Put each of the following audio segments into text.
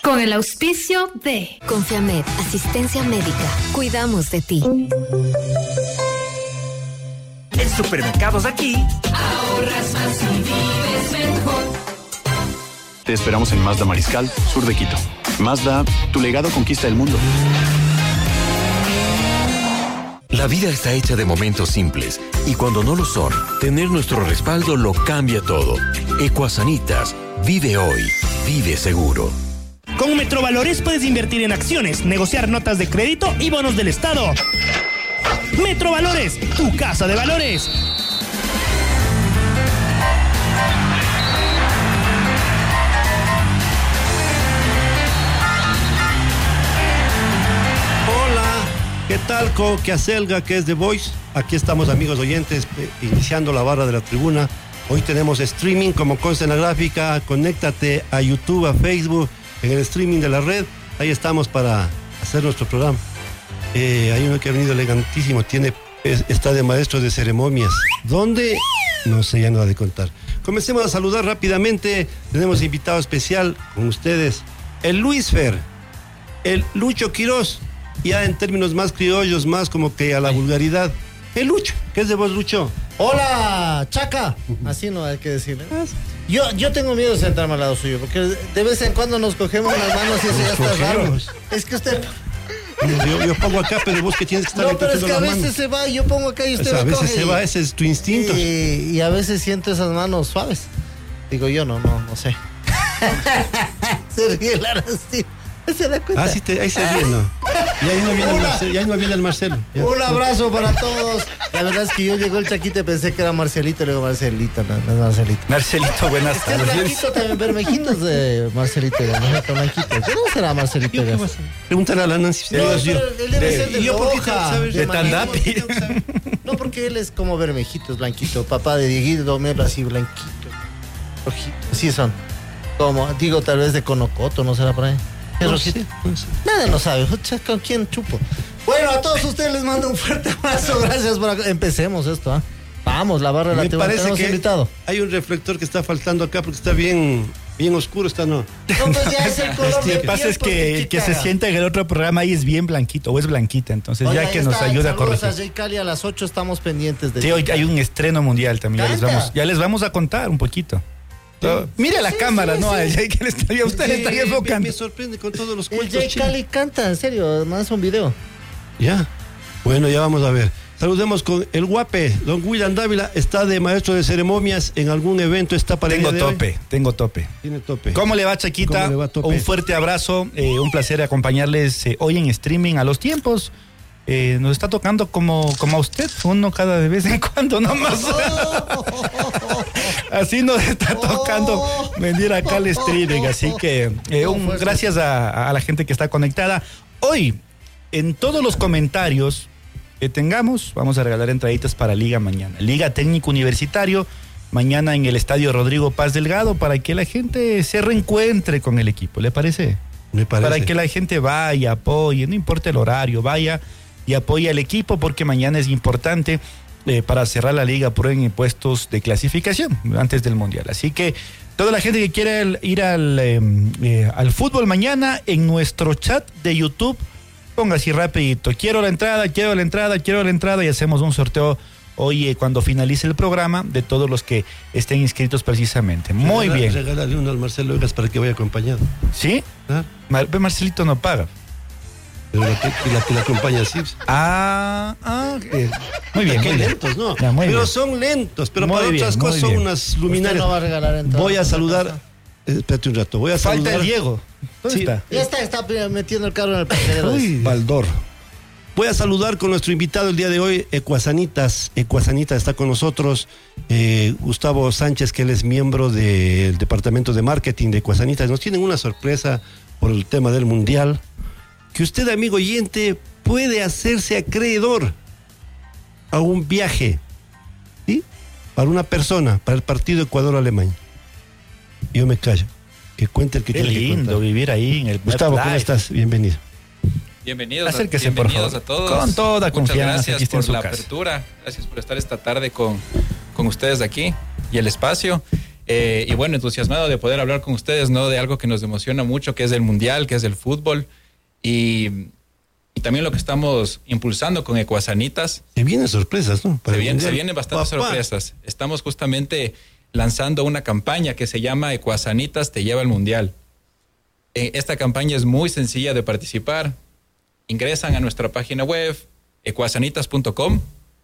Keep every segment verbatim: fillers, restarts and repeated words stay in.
Con el auspicio de Confiamed, asistencia médica. Cuidamos de ti. En Supermercados Aquí ahorras más y vives mejor. Te esperamos en Mazda Mariscal, sur de Quito. Mazda, tu legado conquista el mundo. La vida está hecha de momentos simples y cuando no lo son, tener nuestro respaldo lo cambia todo. Ecuasanitas, vive hoy, vive seguro. Con Metrovalores puedes invertir en acciones, negociar notas de crédito y bonos del Estado. Metrovalores, tu casa de valores. ¿Qué tal, Co? ¿Qué acelga? ¿Qué es The Voice? Aquí estamos, amigos oyentes, eh, iniciando la barra de la tribuna. Hoy tenemos streaming, como consta en la gráfica. Conéctate a YouTube, a Facebook, en el streaming de la red. Ahí estamos para hacer nuestro programa. Eh, hay uno que ha venido elegantísimo, tiene, es, está de maestro de ceremonias. ¿Dónde? No sé, ya no ha de contar. Comencemos a saludar rápidamente. Tenemos invitado especial con ustedes, el Luis Fer, el Lucho Quiroz. Ya en términos más criollos, más como que a la vulgaridad, el Lucho. ¿Qué es de vos, Lucho? Hola, Chaca. Así no hay que decirle. Yo, yo tengo miedo de sentarme al lado suyo, porque de vez en cuando nos cogemos las manos y eso ya está raro. Es que usted... Yo, yo pongo acá, pero vos que tienes que estar... No, pero es que a veces manos. se va y yo pongo acá y usted o sea, me coge. A veces se va, ese es tu instinto. Y, y a veces siento esas manos suaves. Digo yo, no, no, no sé. Se ríe la así. ¿Se da cuenta? Ah, sí, te, ahí se ríe, ¿no? Y ahí no viene el Marcelo. Y ahí no viene el Marcelo. Ya. Un abrazo para todos. La verdad es que yo llegó el Chaquito y pensé que era Marcelito. Le digo, Marcelito, no, no es Marcelito. Marcelito, buenas tardes. Es blanquito también, Bermejitos de Marcelito. Blanquito, blanquito. ¿Qué no será Marcelito? Pregúntale a la Nancy. No, pero yo. Él debe de, ser de, ¿Y yo por qué Loja, de, de Tandapi? No, porque él es como Bermejito, es blanquito. Papá de Dieguito, Melo, así blanquito. Rojito. Así son. Como, digo, tal vez de Conocoto, ¿no será por ahí? No sé, no sé. Nada no sabe, ¿con quién chupo? Bueno, a todos ustedes les mando un fuerte abrazo, gracias por acá. Empecemos esto, ¿ah? ¿eh? Vamos, la barra de la Me tribuna. parece que invitado. Hay un reflector que está faltando acá porque está bien, bien oscuro, está no. No, pues ya es el color. Lo que pasa es que el que se sienta en el otro programa ahí es bien blanquito o es blanquita, entonces Oye, ya que nos ayuda a corregir. A Jay Cali a las ocho estamos pendientes de. Sí, hoy hay un estreno mundial también, ya les, vamos, ya les vamos a contar un poquito. Sí. Mire la sí, cámara, sí, ¿no? Sí. Jay, que le estaría, usted sí, le estaría enfocando. Me, me sorprende con todos los cuentos. El Jay Cali canta, en serio, más un video. Ya. Bueno, ya vamos a ver. Saludemos con el guape, don William Dávila, está de maestro de ceremonias en algún evento, está para Tengo el día tope, de hoy. tengo tope. Tiene tope. ¿Cómo le va, Chaquita? Le va, un fuerte abrazo, eh, un placer acompañarles eh, hoy en streaming a los tiempos. Eh, nos está tocando como, como a usted, uno cada de vez en cuando nomás. Así nos está tocando venir acá al streaming, así que eh, un, gracias a, a la gente que está conectada. Hoy, en todos los comentarios que tengamos, vamos a regalar entraditas para Liga mañana. Liga Técnico Universitario, mañana en el Estadio Rodrigo Paz Delgado, para que la gente se reencuentre con el equipo, ¿le parece? Me parece. Para que la gente vaya, apoye, no importa el horario, vaya y apoya al equipo porque mañana es importante eh, para cerrar la liga por en puestos de clasificación antes del Mundial. Así que toda la gente que quiera el, ir al, eh, eh, al fútbol mañana en nuestro chat de YouTube, ponga así rapidito, quiero la entrada, quiero la entrada, quiero la entrada y hacemos un sorteo hoy eh, cuando finalice el programa de todos los que estén inscritos precisamente. Muy Regala, bien. Regálale uno al Marcelo Vegas para que vaya acompañado. ¿Sí? ¿Ah? Mar- Marcelito no paga. Pero la que la, que la acompaña sí. Ah, ah eh, muy bien. Qué muy lentos, bien. ¿no? Ya, muy pero bien. son lentos, pero Muy para bien, otras muy cosas son bien. unas luminarias. No va a regalar entrada. Voy a saludar. Eh, espérate un rato. Voy a Falta saludar. el Diego. ¿Dónde Sí. está? Ya está, está metiendo el carro en el parqueadero. Uy. Baldor. Voy a saludar con nuestro invitado el día de hoy, Ecuasanitas. Ecuasanitas está con nosotros, eh, Gustavo Sánchez, que él es miembro del departamento de marketing de Ecuasanitas. Nos tienen una sorpresa por el tema del mundial, que usted, amigo oyente, puede hacerse acreedor a un viaje, ¿sí? Para una persona, para el partido Ecuador-Alemania. Yo me callo, que cuente el que Qué tiene que lindo contar. vivir ahí en el Gustavo, ¿cómo Live. estás? Bienvenido. Bienvenidos, Acérquese, a, bienvenidos por favor. a todos. Con toda Muchas confianza, aquí gracias está en por su la casa. apertura, gracias por estar esta tarde con, con ustedes aquí y el espacio. Eh, y bueno, entusiasmado de poder hablar con ustedes, ¿no? De algo que nos emociona mucho, que es el Mundial, que es el fútbol. Y, y también lo que estamos impulsando con Ecuasanitas. Se vienen sorpresas, ¿no? Se, viene, se vienen bastantes Papá. sorpresas. Estamos justamente lanzando una campaña que se llama Ecuasanitas te lleva al Mundial. Eh, esta campaña es muy sencilla de participar. Ingresan a nuestra página web, ecuasanitas punto com,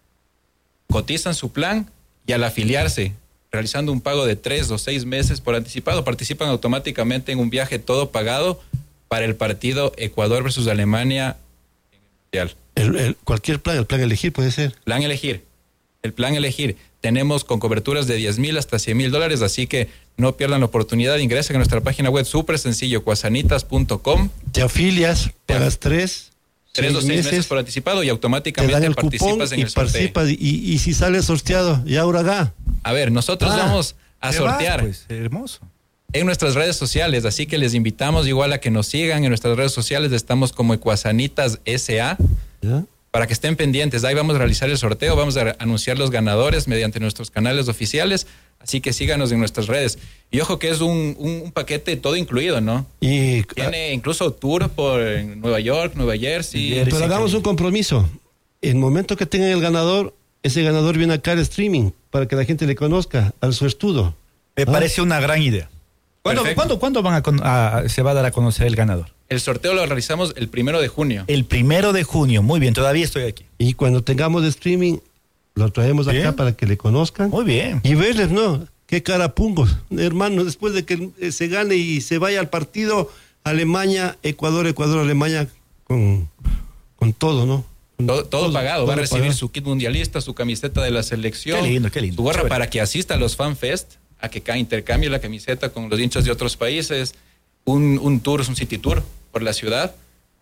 cotizan su plan y al afiliarse, realizando un pago de tres o seis meses por anticipado, participan automáticamente en un viaje todo pagado para el partido Ecuador versus Alemania en el Mundial. El, el, cualquier plan, el plan elegir puede ser. Plan elegir. El plan elegir. Tenemos con coberturas de diez mil hasta cien mil dólares, así que no pierdan la oportunidad. Ingresen a nuestra página web, súper sencillo, ecuasanitas punto com. Te afilias, pagas tres. Tres o seis meses, meses por anticipado y automáticamente participas en el sorteo. Y, y si sale sorteado, ya ahora A ver, nosotros ah, vamos a sortear. Vas, pues, hermoso. En nuestras redes sociales, así que les invitamos igual a que nos sigan en nuestras redes sociales. Estamos como Ecuasanitas S A. ¿Ya? Para que estén pendientes. Ahí vamos a realizar el sorteo, vamos a anunciar los ganadores mediante nuestros canales oficiales. Así que síganos en nuestras redes. Y ojo que es un, un, un paquete todo incluido, ¿no? Y tiene incluso tour por Nueva York, Nueva Jersey. Pero sí, hagamos un compromiso. En el momento que tengan el ganador, ese ganador viene acá al streaming para que la gente le conozca, al su estudio. Me ¿Ah? parece una gran idea. ¿Cuándo, ¿cuándo, ¿cuándo van a, a, se va a dar a conocer el ganador? El sorteo lo realizamos el primero de junio. El primero de junio, muy bien, todavía estoy aquí. Y cuando tengamos de streaming, lo traemos bien. acá para que le conozcan. Muy bien. Y verles, ¿no? Qué carapungos, hermano, después de que se gane y se vaya al partido, Alemania, Ecuador, Ecuador, Alemania, con, con todo, ¿no? Con todo, todo, todo pagado, todo va a recibir pagado. Su kit mundialista, su camiseta de la selección. Qué lindo, qué lindo. Su gorra para que asista a los FanFest, a que cada intercambie la camiseta con los hinchas de otros países, un, un tour, un city tour por la ciudad,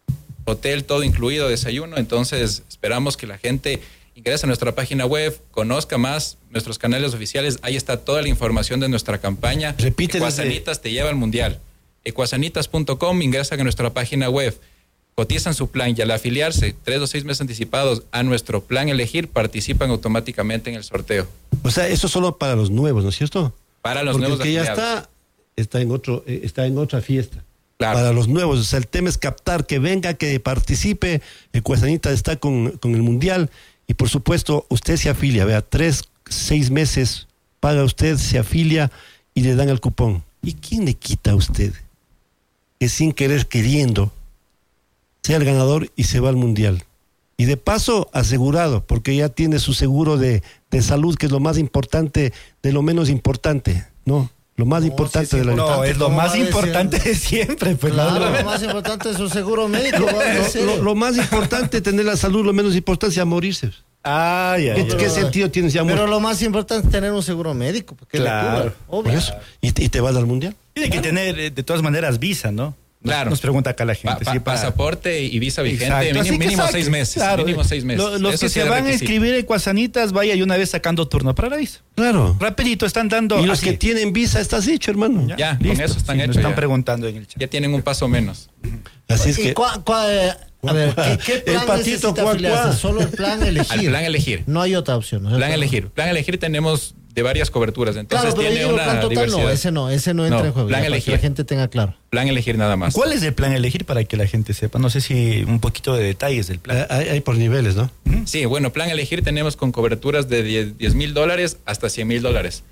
hotel todo incluido, desayuno. Entonces esperamos que la gente ingrese a nuestra página web, conozca más nuestros canales oficiales, ahí está toda la información de nuestra campaña. Repite. Ecuasanitas desde... te lleva al Mundial. ecuasanitas punto com, ingresan a nuestra página web, cotizan su plan y al afiliarse tres o seis meses anticipados a nuestro plan elegir, participan automáticamente en el sorteo. O sea, eso solo para los nuevos, ¿no es cierto? Para los Porque nuevos el que afiliados. ya está, está en otro, está en otra fiesta. Claro. Para los nuevos, o sea, el tema es captar, que venga, que participe. Ecuasanita está con, con el Mundial y por supuesto usted se afilia, vea, tres, seis meses paga usted, se afilia y le dan el cupón. ¿Y quién le quita a usted que sin querer queriendo sea el ganador y se va al Mundial? Y de paso asegurado, porque ya tiene su seguro de, de salud, que es lo más importante de lo menos importante, ¿no? Lo más no, importante sí, sí, de la No, es lo más importante de siempre. Pues claro, lo, lo más importante es su seguro médico. lo, lo, lo más importante es tener la salud, lo menos importante es morirse. Ay, ay, ¿Qué, ay, ¿qué ay. sentido tienes ya? Pero lo más importante es tener un seguro médico. Porque claro. Le cubra, obvio. Eso. ¿Y, ¿Y te vas al Mundial? Tiene que tener, de todas maneras, visa, ¿no? Claro. Nos pregunta acá la gente. Pa, pa, sí, para... Pasaporte y visa vigente, exacto. mínimo, mínimo exacto. seis meses. Claro. Mínimo seis meses. Lo, los Eso que sí se van requisito. a inscribir en Ecuasanitas, vaya y una vez sacando turno para la visa. Claro. Rapidito, están dando. Y los así. que tienen visa, estás hecho, hermano. Ya, ya listo. con eso están sí, hechos. nos están ya. preguntando en el chat. Ya tienen un paso menos. Así es ¿Y que. cua, cua, eh, a ver, ¿qué, qué plan el patito, necesita cuá, afiliarse? cuá. Solo el plan elegir. Al plan elegir. No hay otra opción. ¿no? Plan Claro. elegir. Plan elegir tenemos de varias coberturas. Entonces Claro, pero tiene digo, una plan total diversidad. no, ese no, ese no entra No, en juego. plan ya, para elegir. que la gente tenga claro. Plan elegir nada más. ¿Cuál es el plan elegir para que la gente sepa? No sé si un poquito de detalles del plan. Hay, hay por niveles, ¿no? Sí, bueno, plan elegir tenemos con coberturas de diez mil dólares hasta cien mil dólares.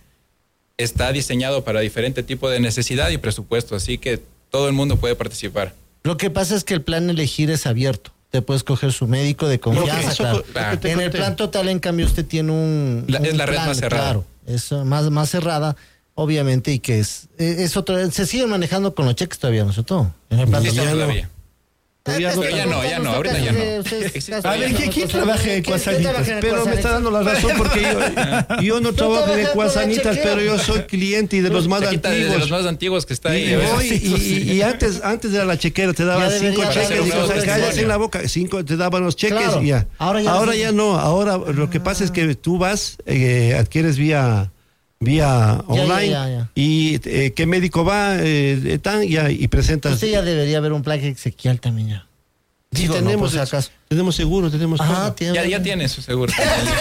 Está diseñado para diferente tipo de necesidad y presupuesto, así que todo el mundo puede participar. Lo que pasa es que el plan elegir es abierto. Te puedes coger su médico de confianza. Eso, Claro. claro. En el plan total, en cambio, usted tiene un. La- un es la red plan, más cerrada. Claro, es más, más cerrada, obviamente, y que es, es otro. Se sigue manejando con los cheques todavía, ¿no es cierto? En el plan Sí, total. todavía. Todavía no- Pero ya no, ya no, ahorita ya no. A ver, ¿quién, quién trabaja en Ecuasanitas? Pero me está dando la razón porque yo, yo no trabajo en Ecuasanitas, pero yo soy cliente y de los más Se quita de- de los antiguos. más antiguos que está ahí. Y, a ver. voy, y, y- y antes, antes era la chequera, te daban Ya cinco debería cheques haber y un nuevo cosas, cállate testimonio. en la boca, cinco te daban los cheques Claro. y ya. Ahora ya Ahora no. ya no, ahora lo que pasa es que tú vas, eh, adquieres vía vía Ya, online ya, ya, ya. y eh, qué médico va, eh, tan, ya, y presentas. Usted ya debería haber un plan exequial también ya. Sí, Digo, tenemos, no, por si acaso. tenemos seguro, tenemos Ajá, todo. tiene. Ya, ya tiene su seguro.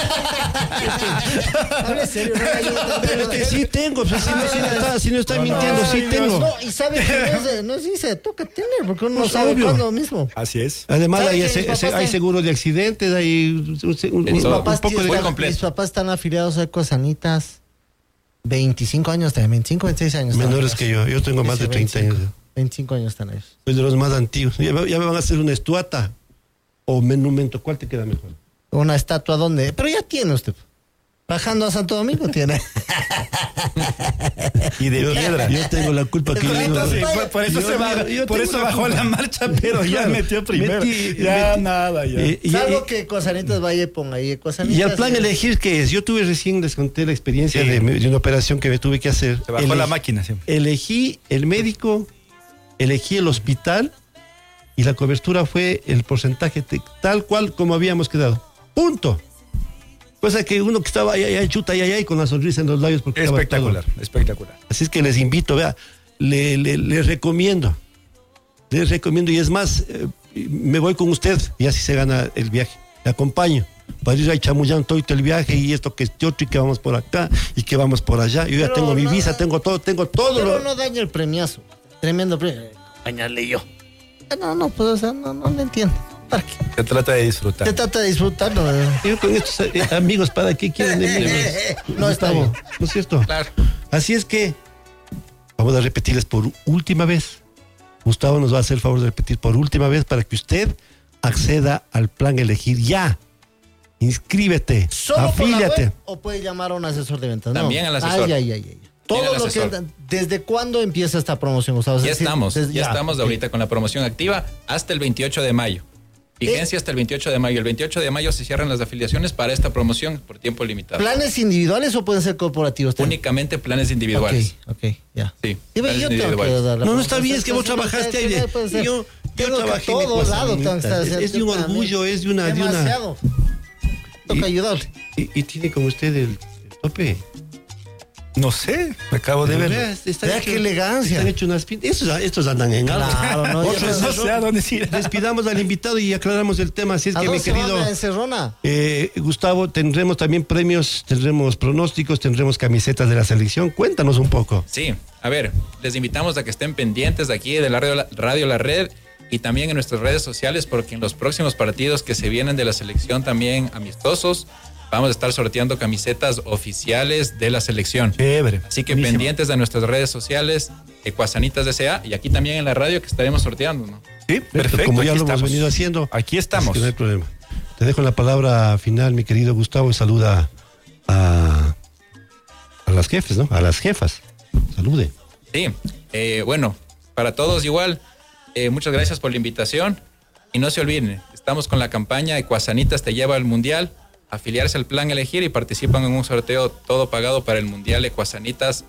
Hable serio, no hay ayuda. Pero es que sí tengo, pues, si, no, si, no está, si no estoy mintiendo, sí tengo. No, y sabe que no, se, no sí se toca tener, porque uno no Pues sabe obvio. cuándo mismo. Así es. Además, ¿Sabe hay, que ese- mis ese- papás hay están- seguro de accidentes, hay un, un- De un todo. Papás poco de... tienen- completo. mis papás están afiliados a Ecosanitas. veinticinco años también, veinticinco, veintiséis años. están Menores que yo, yo tengo más Sí, de treinta veinticinco. años. veinticinco años están ellos. Soy de los más antiguos. Ya, me- ya me van a hacer una estuata o monumento. ¿Cuál te queda mejor? Una estatua donde, pero ya tiene usted. Bajando a Santo Domingo tiene. Y de Yo, piedra. yo tengo la culpa que yo digo. Entonces, por, por eso, Yo- se va- yo- yo por tengo eso la bajó culpa. la marcha, pero ya Claro, metió primero. metí- ya metí- nada, ya. Eh, y- Salvo y- que Ecosanitas vaya y ponga ahí Ecosanitas. Y el plan y- elegir, ¿qué es? Yo tuve recién, les conté la experiencia Sí. de, de una operación que me tuve que hacer. Se bajó Eleg- la máquina, sí. Elegí el médico, elegí el hospital y la cobertura fue el porcentaje te- tal cual como habíamos quedado. Punto. Cosa que uno que estaba ahí, ahí, ahí, chuta, ahí, ahí, con la sonrisa en los labios porque estaba Espectacular, todo. espectacular. Así es que les invito, vea, le- le- les recomiendo, les recomiendo, y es más, eh, me voy con usted y así se gana el viaje. Le acompaño para ir a chamullando todo el viaje y esto que este otro y que vamos por acá y que vamos por allá. Yo ya Pero tengo mi no- visa, tengo todo, tengo todo. Pero lo- no daña el premiazo. Tremendo premio. Acompañarle yo. Ah, No, no, pues, o sea, no, no le entiendo. ¿Para qué? Se trata de disfrutar. Se trata de disfrutarlo. ¿eh? Yo con estos eh, amigos, ¿para qué quieren de mí? No está Gustavo, bien. ¿no es cierto? Claro. Así es que vamos a repetirles por última vez. Gustavo nos va a hacer el favor de repetir por última vez para que usted acceda al plan elegir ya. Inscríbete, ¿Solo por la afíliate. web o puede llamar a un asesor de ventas? No. También al asesor. Ay, ay, ay, ay. Todo al lo que, asesor. ¿desde cuándo empieza esta promoción, Gustavo? Es Ya decir, estamos, desde- ya estamos ok. ahorita con la promoción activa hasta el veintiocho de mayo. Vigencia hasta el veintiocho de mayo. El veintiocho de mayo se cierran las afiliaciones para esta promoción por tiempo limitado. ¿Planes individuales o pueden ser corporativos? también? Únicamente planes individuales. Ok, ok, ya. Sí, Y ve, planes yo tengo que individuales. dar la No, no está promoción. bien, es que vos Entonces, trabajaste ¿qué ahí. puede ser? Yo, yo Tengo que trabajé en todos lados tengo que estar Es, es de un haciendo orgullo, también. es de una... De una Demasiado. Toca ayudarle. y, y tiene como usted el, el tope. No sé, me acabo de ver. Vea, están Vea hecho- qué elegancia. Están hechos unas pin- Estos, estos andan en algo. Claro, no, Otro yo- es No eso. sé a dónde ir. Despidamos al invitado y aclaramos el tema. Así es ¿A que, mi dónde se van querido a Encerrona? eh, Gustavo, tendremos también premios, tendremos pronósticos, tendremos camisetas de la selección. Cuéntanos un poco. Sí, a ver, les invitamos a que estén pendientes de aquí de la radio, radio La Red y también en nuestras redes sociales porque en los próximos partidos que se vienen de la selección también amistosos, vamos a estar sorteando camisetas oficiales de la selección. Chévere. Así que Buenísimo. pendientes de nuestras redes sociales, Ecuasanitas D C A y aquí también en la radio que estaremos sorteando, ¿no? Sí, perfecto. Como ya aquí lo hemos estamos. venido haciendo. Aquí Así estamos. que no hay problema. Te dejo la palabra final, mi querido Gustavo, y saluda a, a las jefes, ¿no? A las jefas. Salude. Sí, eh, bueno, para todos igual, eh, muchas gracias por la invitación y no se olviden, estamos con la campaña Ecuasanitas te lleva al Mundial, afiliarse al plan elegir y participan en un sorteo todo pagado para el Mundial Ecuasanitas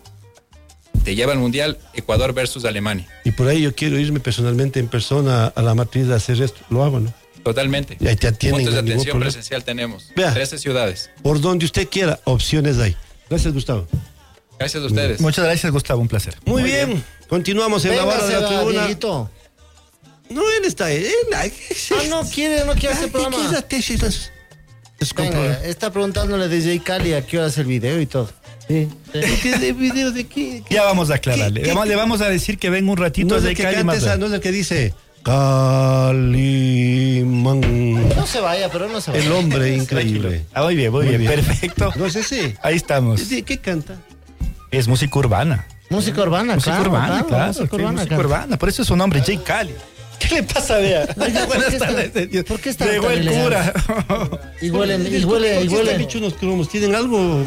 te lleva al Mundial Ecuador versus Alemania. Y por ahí yo quiero irme personalmente en persona a la matriz a hacer esto. Lo hago, ¿no? Totalmente. Y ahí te atienden, Puntos de no hay ningún atención problema. presencial tenemos. Vea. trece ciudades. Por donde usted quiera, opciones hay. Gracias, Gustavo. Gracias a ustedes. Muchas gracias, Gustavo. Un placer. Muy, bien. Continuamos en la barra de la Véngase, tribuna. Dieguito. No, él está. Él, ay, Ah, no quiere, no quiere hacer programa. quédate, sí, es- es con Venga, problema. está preguntándole de J. Cali a qué hora hace el video y todo. Sí. ¿Qué de video de qué? Ya vamos a aclararle. ¿Qué- qué- Vamos- Le vamos a decir que ven un ratito No es de el que Cali canta más esa, tarde. no es el que dice Calimán. No se vaya, pero no se vaya. El hombre increíble. Ah, muy bien, muy, Muy bien. bien. Perfecto. No es ese. Ahí estamos. ¿De qué canta? Es música urbana. Música urbana, Música claro. urbana, claro, claro. música sí, urbana, música claro. urbana. Por eso es su nombre, J. Cali. ¿Qué le pasa, Bea? Oiga, ¿por Buenas qué está- tardes. por qué está Llegó tan el elegante? cura. Y huele, y huele, y ¿Por qué huele. están hechos unos cromos? ¿Tienen algo?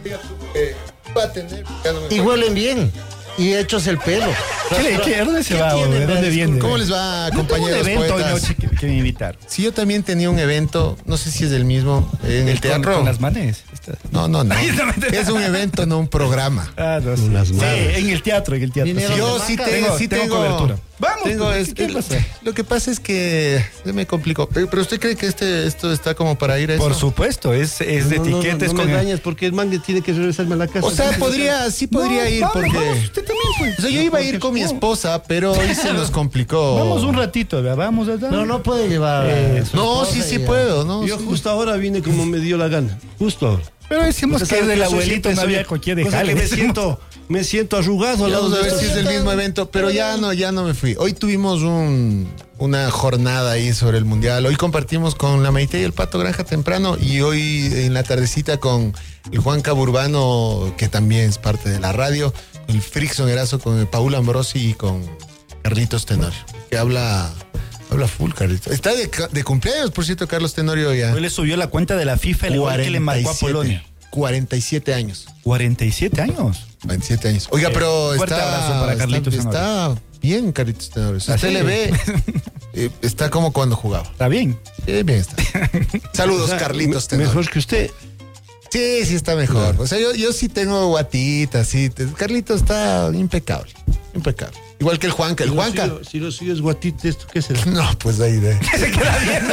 Y huelen bien. Y hechos el pelo. ¿Qué le- qué- ¿A dónde se va? tiene, ¿De dónde Bea? viene? ¿Cómo les va, Yo tengo un compañeros evento hoy poetas? noche que, que me invitaron. Sí, yo también tenía un evento, no sé si es el mismo, en el Con- teatro. Con las manes. Está- No, no, no. Ay, no me- Es un evento, no un programa. Ah, no sé. Con las Sí, manos. en el teatro, en el teatro. Vinieron Sí. Yo de sí, Maca. te- Tengo- sí tengo tengo, cobertura. Vamos, Tengo, ¿qué- es- qué es- pasa? Lo que pasa es que se me complicó. Pero pero usted cree que este esto está como para ir a eso. Por supuesto, es, es de No, no, no, etiquetes no con me el- dañes porque el man tiene que regresarme a la casa. O sea, podría, sí podría No, ir vamos, porque. vamos, usted también, pues. O sea, yo iba a ir con mi esposa, pero hoy se nos complicó. Vamos un ratito, ¿verdad? Vamos allá. Pero no puede llevar. Eh, a su No, esposa sí, sí y a- puedo, ¿no? Yo Sí. justo ahora vine como me dio la gana. Justo ahora. Pero decimos Usted que sabe es del yo soy abuelito, siempre no soy- había cualquier de cosa jale. que me siento, me siento arrugado al lado Vamos a de ver estos. si es el mismo evento, pero ya no, ya no me fui. Hoy tuvimos un, una jornada ahí sobre el Mundial. Hoy compartimos con la Maite y el Pato Granja temprano y hoy en la tardecita con el Juan Caburbano, que también es parte de la radio, el Frickson Erazo con el Paul Ambrosi y con Carlitos Tenorio, que habla... Habla full, Carlitos. Está de, de cumpleaños, por cierto, Carlos Tenorio ya. Hoy le subió la cuenta de la FIFA el gol que le marcó a Polonia. cuarenta y siete años. cuarenta y siete años. cuarenta y siete años. Oiga, pero Fuerte está, abrazo para Carlitos está, está bien, Carlitos Tenorio. Si usted ¿Ah, sí? le ve, eh, está como cuando jugaba. Está bien. Sí, bien está. Saludos, O sea, Carlitos me- Tenorio. Mejor que usted. Sí, sí está mejor. O sea, yo, yo sí tengo guatitas, sí. Te- Carlitos está impecable. Impecable. Igual que el Juanca. El Si lo Juanca. suyo- Si lo suyo es guatito, ¿esto qué será? No, pues ahí de. Se queda bien.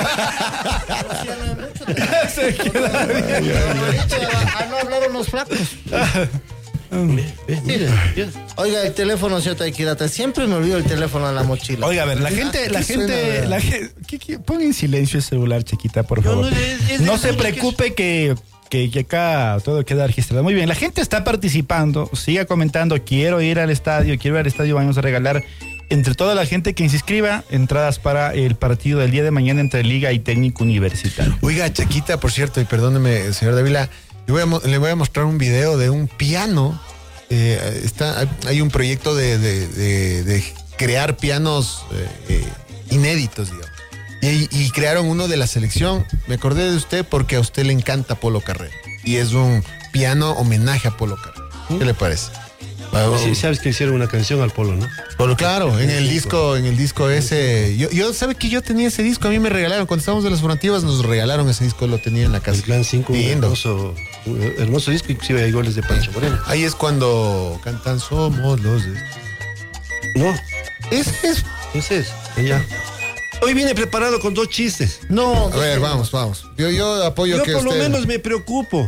Se queda bien. Ah, no hablaron los flacos. Mire, Oiga, el teléfono, señor Taikirata. Siempre me olvido el teléfono en la mochila. Oiga, a ver, la gente, la ¿qué suena, gente, verdad? la gente, ¿qué, qué? Pon en silencio el celular, chiquita, por No, favor. no, es- es No de- se es de- preocupe que, que, que acá todo queda registrado. Muy bien, la gente está participando, siga comentando, quiero ir al estadio, quiero ir al estadio, vamos a regalar entre toda la gente que se inscriba entradas para el partido del día de mañana entre Liga y Técnico Universitario. Oiga, Chaquita, por cierto, y perdóneme, señor Dávila, le voy a, mo- le voy a mostrar un video de un piano. Eh, está, hay un proyecto de, de- de- de crear pianos eh, eh, inéditos, digamos. Y, y crearon uno de la selección. Me acordé de usted porque a usted le encanta Polo Carrera. Y es un piano homenaje a Polo Carrera. ¿Qué le parece? Sí, sabes que hicieron una canción al Polo, ¿no? Polo, claro, en el disco, en el disco ese. Yo, yo ¿sabe que yo tenía ese disco? A mí me regalaron, cuando estábamos de las formativas, nos regalaron ese disco, lo tenía en la casa. El Clan cinco, un Lindo. hermoso, un hermoso disco, inclusive hay goles de Pancho Moreno. Ahí es cuando cantan Somos los de... No, Es, es... ese es, ella. Hoy viene preparado con dos chistes. No, A ver, vamos, vamos. Yo, yo apoyo Yo que por lo usted... menos me preocupo,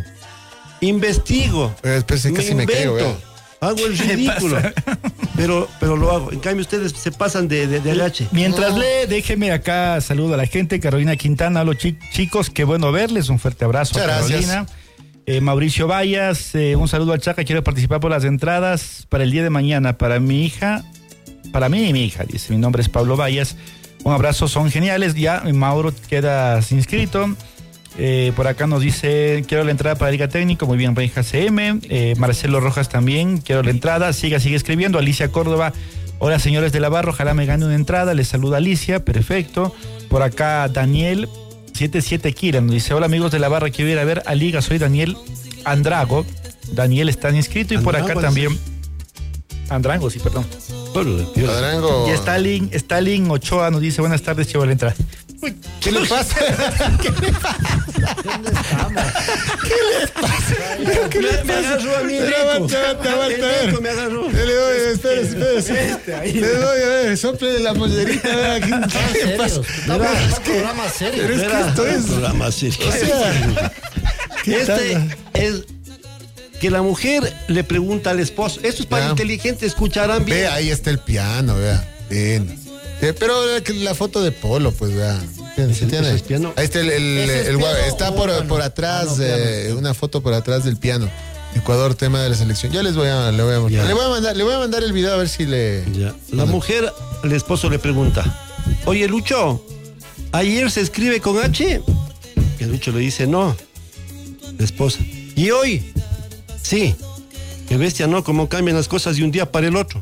investigo, Eh, espérese, me casi me caigo, invento, vea. hago el ridículo, pero, pero lo hago. En cambio ustedes se pasan de, de, de agache. Mientras No. lee, déjeme acá saludo a la gente. Carolina Quintana, a los chi- chicos, qué bueno verles. Un fuerte abrazo Muchas a gracias. Carolina. Eh, Mauricio Vallas, eh, un saludo al Chaca. Quiero participar por las entradas para el día de mañana. Para mi hija, para mí y mi hija, dice. Mi nombre es Pablo Vallas. Un abrazo, son geniales. Ya Mauro quedas inscrito. Eh, por acá nos dice, quiero la entrada para Liga Técnico. Muy bien, Reija C M. Eh, Marcelo Rojas también, quiero la entrada. Siga, sigue escribiendo. Alicia Córdoba. Hola, señores de la Barra, ojalá me gane una entrada. Les saluda Alicia, perfecto. Por acá Daniel setenta y siete Kira nos dice, hola amigos de la Barra, quiero ir a ver a Liga, soy Daniel Andrago. Daniel está inscrito y por acá Andrago, también... Andrango, sí, perdón. Padrango. Y Stalin, Stalin Ochoa nos dice, buenas tardes, llevo la entrada. Uy, ¿Qué le pasa? ¿Qué le pasa? ¿Qué le pasa? ¿Qué le Me agarró a mí, Pero Rico. aguanta, aguanta, aguanta, a ver. El Rico me agarró. Le doy, espérese, espérese. Le doy, a ver, sople la mollerita. a ver, ¿Qué, ¿Qué le pasa? Estamos en un programa serio. Pero es que Verá, esto es... programa serio. O sea... ¿qué Este tal? es que la mujer le pregunta al esposo. Esto es para Ya. inteligentes, escucharán bien. Ve, ahí está el piano, vea. Bien. Sí, pero la, la foto de Polo, pues vea. ¿Se ¿Ese tiene? es piano? Ahí está el, el- ¿Ese es el gua- piano está o por, órgano? por atrás, Ah, no, piano, eh, piano. una foto por atrás del piano. Ecuador, tema de la selección. Ya les voy a, le voy a mostrar. Ya. Le voy a mandar, le voy a mandar el video a ver si le. Ya. La mujer, el esposo le pregunta, oye Lucho, ¿ayer se escribe con H? Y el Lucho le dice, no. La esposa, ¿y hoy? Sí. Qué bestia, ¿no? Cómo cambian las cosas de un día para el otro.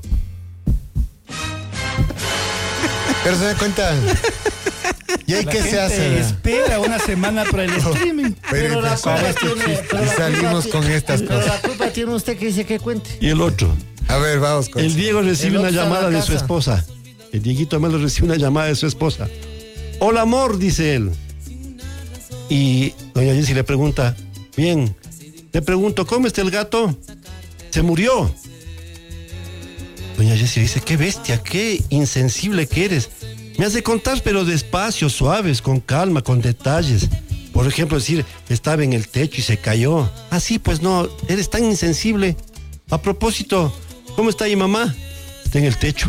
Pero se da cuenta. ¿Y ahí La qué se gente hace? vea? espera una semana para el streaming. Pero la Espere, culpa espere. tiene. pero Y la salimos culpa con ti- estas Pero cosas. la culpa tiene usted que dice que cuente. Y el otro. A ver, vamos con El Diego recibe El una otro está en llamada la de su casa. esposa. El Dieguito Amelo recibe una llamada de su esposa. Hola amor, dice él. Y doña Jessie le pregunta, bien, le pregunto, ¿cómo está el gato? Se murió. Doña Jessie dice, qué bestia, qué insensible que eres. Me has de contar, pero despacio, suaves, con calma, con detalles. Por ejemplo, decir, estaba en el techo y se cayó. Ah, sí, pues no, eres tan insensible. A propósito, ¿cómo está mi mamá? Está en el techo.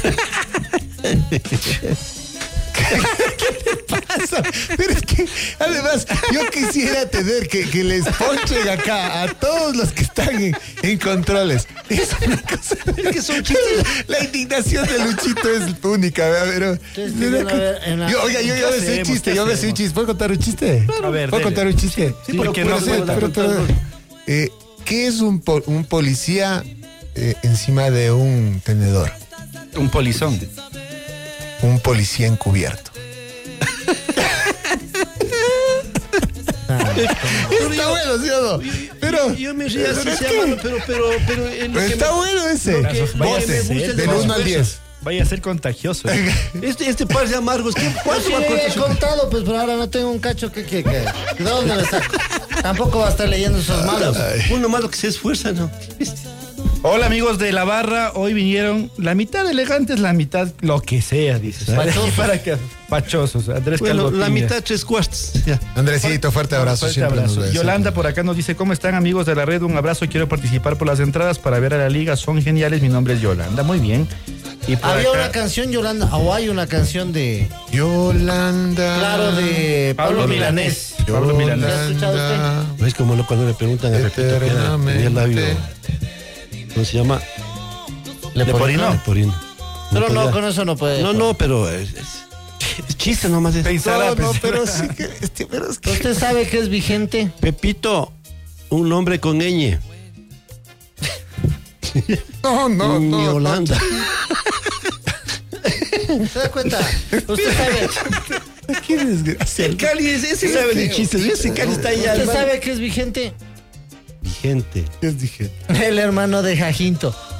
¿Qué pasa? Pero es que, además, yo quisiera tener que, que les ponchen acá a todos los que están en, en controles. Es una cosa. Es que son chistes. La indignación de Luchito es única, ¿verdad? Pero. Yo, oiga, yo, yo me sé un chiste, yo me sé un chiste. ¿Puedo contar un chiste? A ver, ¿Puedo contar un chiste? Sí, porque no ser, pero, pero, eh, ¿qué es un, po- un policía eh, encima de un tenedor? Un polizón. Un policía encubierto. Está bueno, ¿sí o no? Pero yo, yo me río así, se llama, pero, pero, pero, en lo que está me- bueno ese. Lo que- Vaya lo que me a ser, gusta es Del la uno al fuerza. diez. Vaya a ser contagioso. Este, este par de amargos, ¿qué Yo cuál sí va a le he contar su- contado, pues, pero ahora no tengo un cacho. ¿Qué quiere que haga? ¿De dónde me saco? Tampoco va a estar leyendo esos malos. Uno malo que se esfuerza, ¿no? Hola amigos de la barra, hoy vinieron la mitad elegantes, la mitad lo que sea, dices. Pachosos. ¿Para qué? Pachosos, Andrés Bueno, Calvo la Piña. mitad tres cuartos. Ya. Andresito, fuerte abrazo. Fuerte siempre abrazo. nos ves, Yolanda siempre. por acá nos dice, ¿cómo están amigos de la red? Un abrazo, quiero participar por las entradas para ver a la liga, son geniales, mi nombre es Yolanda, muy bien. Y por Había acá- una canción, Yolanda, o hay una canción de. Yolanda. Claro, de Pablo Pablo Milanés. Milanés. Pablo Milanés. ¿Ya ha escuchado usted? Es como lo- cuando le preguntan a Pepito que era- tenía el labio. ¿Cómo se llama? Leporino. Leporino. Pero no, podía- con eso no puede. No, no, pero es, es- es chiste nomás. Es. Pensará, No, no, pensará. pero sí que. Este, pero es que- ¿Usted sabe que es vigente? Pepito, un nombre con ñ. No, no, no. Yolanda. ¿Se da cuenta? Usted sabe. Qué desgracia. El Cali, ese ese sabe de chistes. Ese Cali está ahí. ¿Usted hermano. sabe que es vigente? Vigente. ¿Qué dije? El hermano de Jacinto.